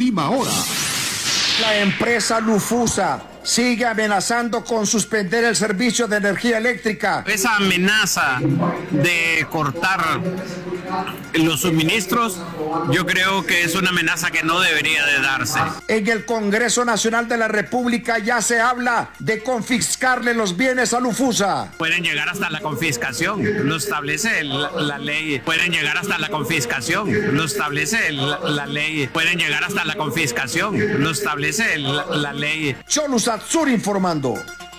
Última hora. La empresa Lufusa sigue amenazando con suspender el servicio de energía eléctrica. Esa amenaza de cortar los suministros, yo creo que es una amenaza que no debería de darse. En el Congreso Nacional de la República ya se habla de confiscarle los bienes a Lufusa. Pueden llegar hasta la confiscación, lo establece la ley. Pueden llegar hasta la confiscación, lo establece la ley. Pueden llegar hasta la confiscación, lo establece la ley. Cholusatsur informando.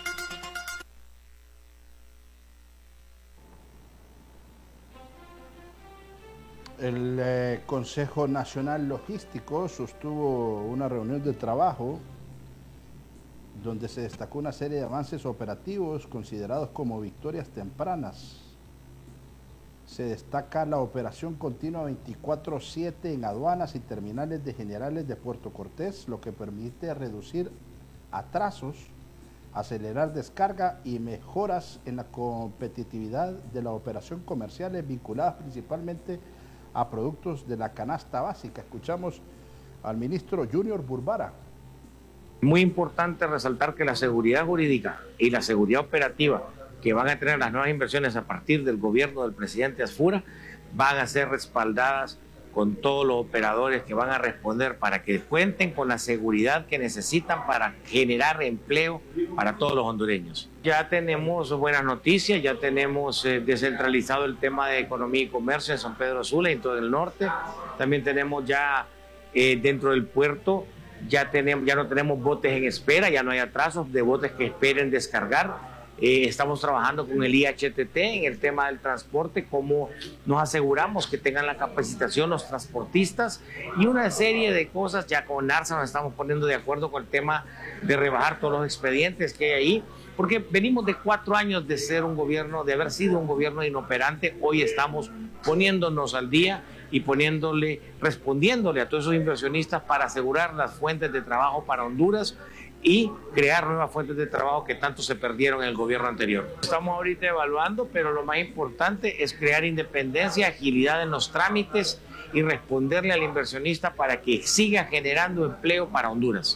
El Consejo Nacional Logístico sostuvo una reunión de trabajo donde se destacó una serie de avances operativos considerados como victorias tempranas. Se destaca la operación continua 24/7 en aduanas y terminales de generales de Puerto Cortés, lo que permite reducir atrasos, acelerar descarga y mejoras en la competitividad de las operaciones comerciales vinculadas principalmente a productos de la canasta básica. Escuchamos al ministro Junior Burbara. Muy importante resaltar que la seguridad jurídica y la seguridad operativa que van a tener las nuevas inversiones a partir del gobierno del presidente Asfura van a ser respaldadas con todos los operadores que van a responder para que cuenten con la seguridad que necesitan para generar empleo para todos los hondureños. Ya tenemos buenas noticias, ya tenemos descentralizado el tema de economía y comercio en San Pedro Sula y en todo el norte. También tenemos ya dentro del puerto, ya no tenemos botes en espera, ya no hay atrasos de botes que esperen descargar. Estamos trabajando con el IHTT en el tema del transporte, cómo nos aseguramos que tengan la capacitación los transportistas y una serie de cosas. Ya con ARSA nos estamos poniendo de acuerdo con el tema de rebajar todos los expedientes que hay ahí, porque venimos de 4 años de ser un gobierno, de haber sido un gobierno inoperante. Hoy estamos poniéndonos al día y respondiéndole a todos esos inversionistas para asegurar las fuentes de trabajo para Honduras y crear nuevas fuentes de trabajo que tanto se perdieron en el gobierno anterior. Estamos ahorita evaluando, pero lo más importante es crear independencia, agilidad en los trámites y responderle al inversionista para que siga generando empleo para Honduras.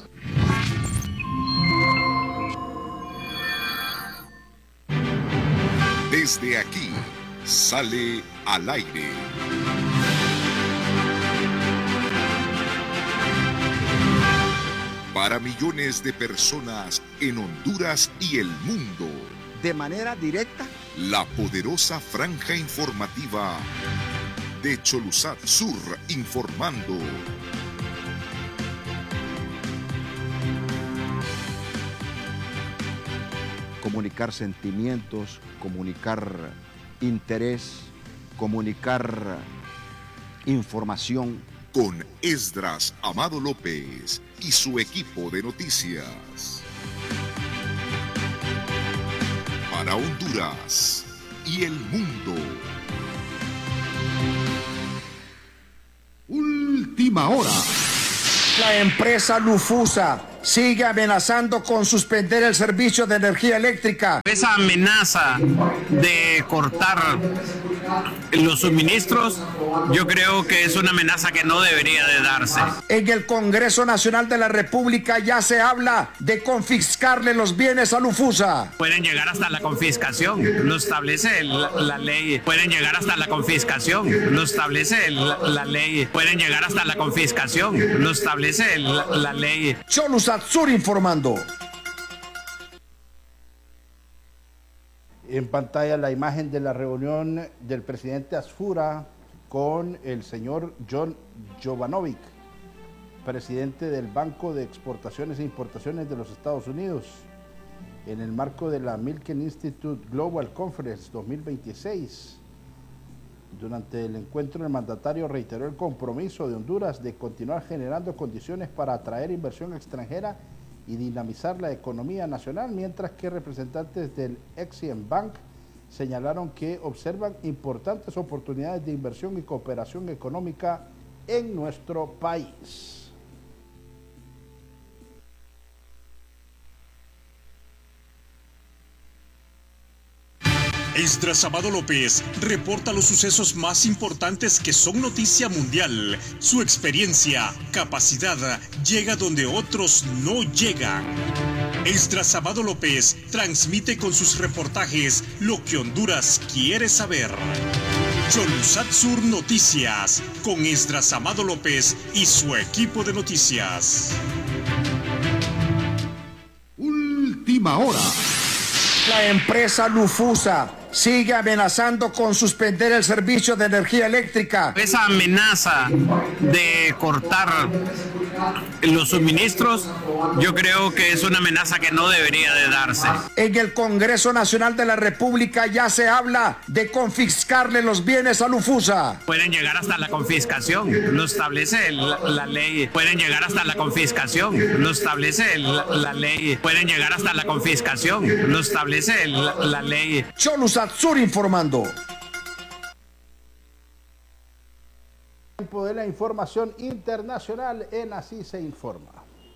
Desde aquí sale al aire. Para millones de personas en Honduras y el mundo. De manera directa. La poderosa franja informativa de Cholusatsur informando. Comunicar sentimientos, comunicar interés, comunicar información. Con Esdras Amado López y su equipo de noticias. Para Honduras y el mundo. Última hora. La empresa Lufusa sigue amenazando con suspender el servicio de energía eléctrica. Esa amenaza de cortar los suministros, yo creo que es una amenaza que no debería de darse. En el Congreso Nacional de la República ya se habla de confiscarle los bienes a Lufusa. Pueden llegar hasta la confiscación, lo establece la ley. Pueden llegar hasta la confiscación, lo establece la ley. Pueden llegar hasta la confiscación, lo establece la ley. Cholusatsur informando. En pantalla la imagen de la reunión del presidente Asfura con el señor John Jovanovic, presidente del Banco de Exportaciones e Importaciones de los Estados Unidos, en el marco de la Milken Institute Global Conference 2026. Durante el encuentro, el mandatario reiteró el compromiso de Honduras de continuar generando condiciones para atraer inversión extranjera y dinamizar la economía nacional, mientras que representantes del Exim Bank señalaron que observan importantes oportunidades de inversión y cooperación económica en nuestro país. Esdras Amado López reporta los sucesos más importantes que son noticia mundial. Su experiencia, capacidad, llega donde otros no llegan. Esdras Amado López transmite con sus reportajes lo que Honduras quiere saber. Cholusat Sur Noticias, con Esdras Amado López y su equipo de noticias. Última hora. La empresa Lufusa sigue amenazando con suspender el servicio de energía eléctrica. Esa amenaza de cortar los suministros, yo creo que es una amenaza que no debería de darse. En el Congreso Nacional de la República ya se habla de confiscarle los bienes a Lufusa. Pueden llegar hasta la confiscación, lo establece la ley. Pueden llegar hasta la confiscación, lo establece la ley. Pueden llegar hasta la confiscación, lo establece la ley. Cholusat Sur informando. Tiempo de la información internacional en Así se informa.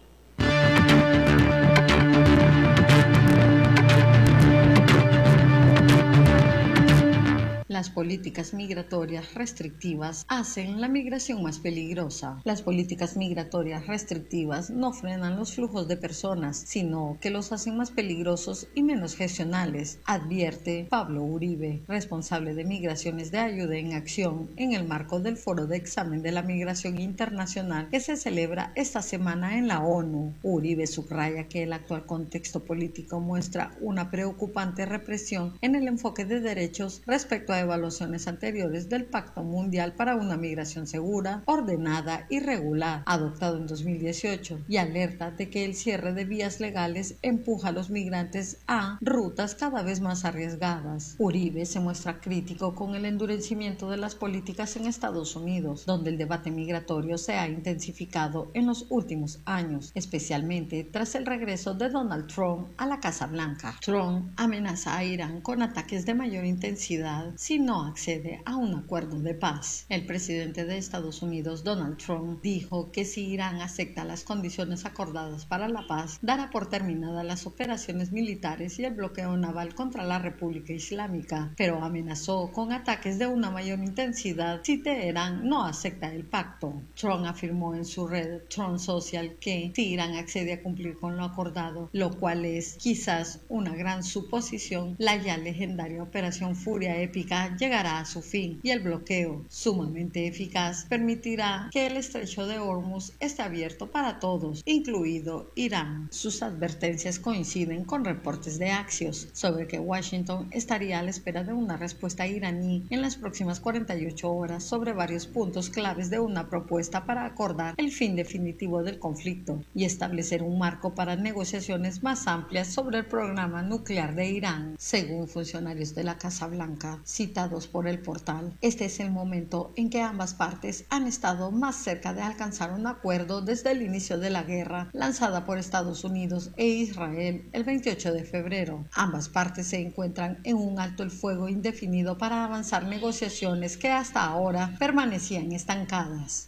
Las políticas migratorias restrictivas hacen la migración más peligrosa. Las políticas migratorias restrictivas no frenan los flujos de personas, sino que los hacen más peligrosos y menos gestionales, advierte Pablo Uribe, responsable de Migraciones de Ayuda en Acción, en el marco del Foro de Examen de la Migración Internacional que se celebra esta semana en la ONU. Uribe subraya que el actual contexto político muestra una preocupante represión en el enfoque de derechos respecto a evaluaciones anteriores del Pacto Mundial para una Migración Segura, Ordenada y Regular, adoptado en 2018, y alerta de que el cierre de vías legales empuja a los migrantes a rutas cada vez más arriesgadas. Uribe se muestra crítico con el endurecimiento de las políticas en Estados Unidos, donde el debate migratorio se ha intensificado en los últimos años, especialmente tras el regreso de Donald Trump a la Casa Blanca. Trump amenaza a Irán con ataques de mayor intensidad si no accede a un acuerdo de paz. El presidente de Estados Unidos, Donald Trump, dijo que si Irán acepta las condiciones acordadas para la paz, dará por terminadas las operaciones militares y el bloqueo naval contra la República Islámica, pero amenazó con ataques de una mayor intensidad si Teherán no acepta el pacto. Trump afirmó en su red Trump Social que si Irán accede a cumplir con lo acordado, lo cual es quizás una gran suposición, la ya legendaria Operación Furia Épica llegará a su fin y el bloqueo, sumamente eficaz, permitirá que el estrecho de Hormuz esté abierto para todos, incluido Irán. Sus advertencias coinciden con reportes de Axios sobre que Washington estaría a la espera de una respuesta iraní en las próximas 48 horas sobre varios puntos claves de una propuesta para acordar el fin definitivo del conflicto y establecer un marco para negociaciones más amplias sobre el programa nuclear de Irán, según funcionarios de la Casa Blanca citados por el portal. Este es el momento en que ambas partes han estado más cerca de alcanzar un acuerdo desde el inicio de la guerra lanzada por Estados Unidos e Israel el 28 de febrero. Ambas partes se encuentran en un alto el fuego indefinido para avanzar negociaciones que hasta ahora permanecían estancadas.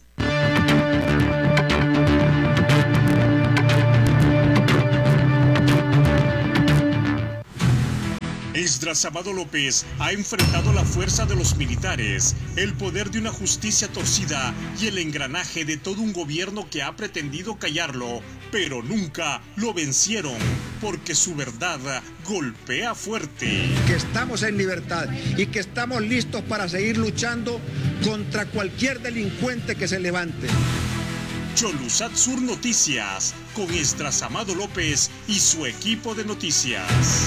Esdras Amado López ha enfrentado la fuerza de los militares, el poder de una justicia torcida y el engranaje de todo un gobierno que ha pretendido callarlo, pero nunca lo vencieron, porque su verdad golpea fuerte. Que estamos en libertad y que estamos listos para seguir luchando contra cualquier delincuente que se levante. Cholusat Sur Noticias, con Esdras Amado López y su equipo de noticias.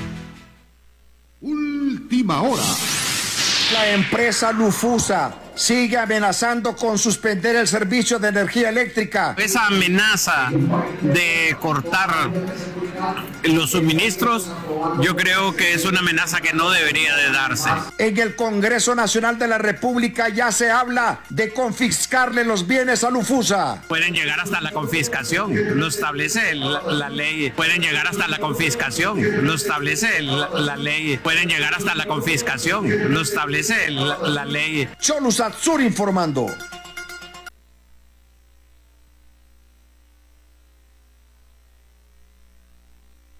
Última hora. La empresa Lufusa sigue amenazando con suspender el servicio de energía eléctrica. Esa amenaza de cortar los suministros, yo creo que es una amenaza que no debería de darse. En el Congreso Nacional de la República ya se habla de confiscarle los bienes a Lufusa. Pueden llegar hasta la confiscación, lo establece la ley. Pueden llegar hasta la confiscación, lo establece la ley. Pueden llegar hasta la confiscación, lo establece la ley. Cholusat Sur informando.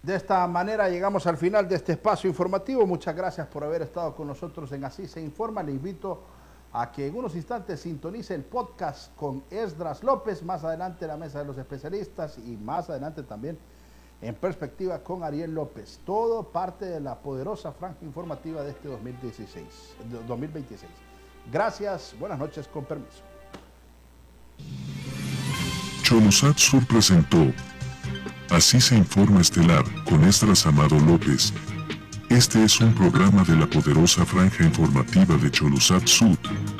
De esta manera llegamos al final de este espacio informativo. Muchas gracias por haber estado con nosotros en Así se informa. Le invito a que en unos instantes sintonice el podcast con Esdras López, más adelante la mesa de los especialistas y más adelante también en perspectiva con Ariel López. Todo parte de la poderosa franja informativa de este 2026. Gracias, buenas noches, con permiso. Cholosat Sur presentó Así se informa estelar con Esdras Amado López. Este es un programa de la poderosa franja informativa de Cholosat Sur.